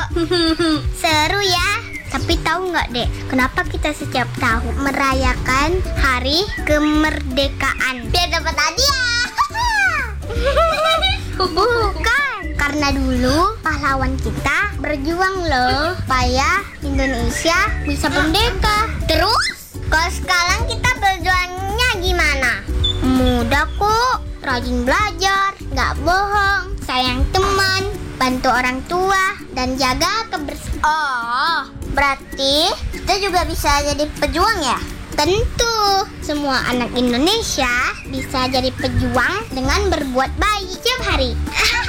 Seru ya. Tapi tahu nggak dek, kenapa kita setiap tahun merayakan hari kemerdekaan? Biar dapat hadiah. Bukan, karena dulu pahlawan kita berjuang loh supaya Indonesia bisa merdeka. Terus, kalau sekarang kita berjuangnya gimana? Mudah kok, rajin belajar, nggak bohong, sayang teman, bantu orang tua, dan jaga kebersihan. Oh, berarti kita juga bisa jadi pejuang ya? Tentu, semua anak Indonesia bisa jadi pejuang dengan berbuat baik setiap hari.